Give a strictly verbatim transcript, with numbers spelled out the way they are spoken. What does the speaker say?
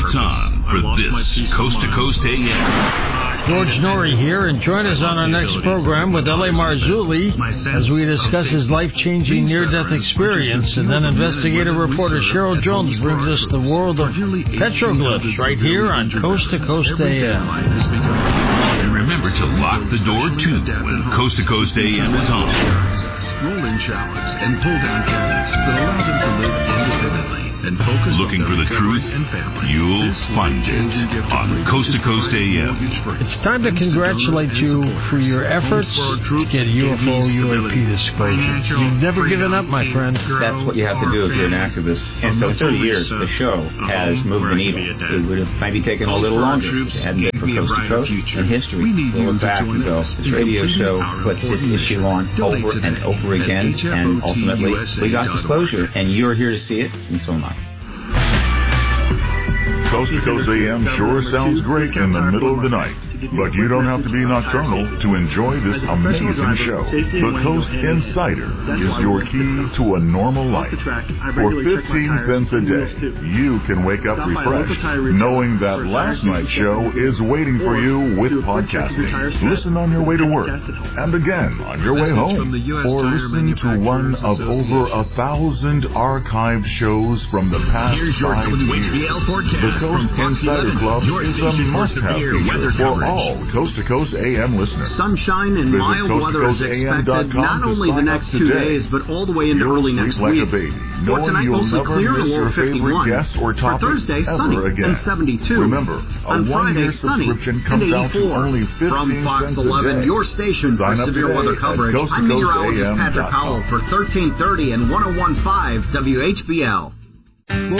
Lights on for this Coast to Coast A M. George Norrie here, and join us on our next program with L A. Marzulli as we discuss his life-changing near-death experience, and then investigative reporter Cheryl Jones brings us the world of petroglyphs right here on Coast to Coast A M. And remember to lock the door, too, when Coast to Coast A M is on. Roll-in showers and pull-down cabinets that allow them to live independently and focus. Looking for the truth? You'll find it on Coast to Coast A M. It's time to congratulate you for your efforts to get U F O U A P disclosure. You've never given up, my friend. That's what you have to do if you're an activist. And so thirty years, the show has moved the needle. It would have maybe taken a little longer if it hadn't been for Coast to Coast and history. We'll look back and go, this radio show put this issue on over and over again, and ultimately we got disclosure, and you're here to see it, and so am I. Coast to Coast A M sure sounds great in the middle of the night, but you don't have to be nocturnal to enjoy this amazing show. The Coast Insider is your key to a normal life. For fifteen cents a day, you can wake up refreshed knowing that last night's show is waiting for you with podcasting. Listen on your way to work, and again on your way home, or listen to one of over a thousand archived shows from the past five years. The Coast Insider Club is a must-have feature for all Coast to Coast A M listeners. Sunshine and Visit mild weather is expected not only the next two today. days, but all the way into You'll early next like week. A baby, For tonight, mostly clear to low fifty-one. Or For Thursday, sunny again. and seventy-two. Remember, a on Friday, sunny subscription comes and out to eighty-four. only fifteen From Fox cents a eleven, day. your station Sign for up severe today weather at coverage. coast to I'm coast meteorologist A M dot com. Patrick Powell for thirteen thirty and one oh one point five W H B L.